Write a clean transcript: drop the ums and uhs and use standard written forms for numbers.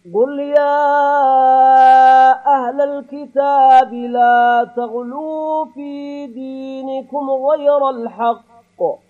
قل يا أهل الكتاب لا تغلوا في دينكم غير الحق